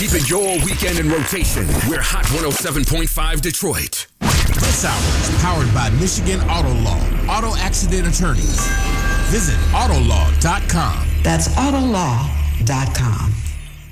Keeping your weekend in rotation. We're Hot 107.5 Detroit. This hour is powered by Michigan Auto Law. Auto accident attorneys. Visit Autolaw.com. That's Autolaw.com.